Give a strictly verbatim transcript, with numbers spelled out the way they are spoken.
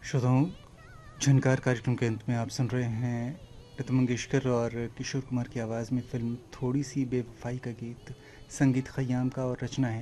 श्रोताओं, झनकार कार्यक्रम के अंत में आप सुन रहे हैं लता मंगेशकर और किशोर कुमार की आवाज़ में फ़िल्म थोड़ी सी बेवफ़ाई का गीत। संगीत खय्याम का और रचना है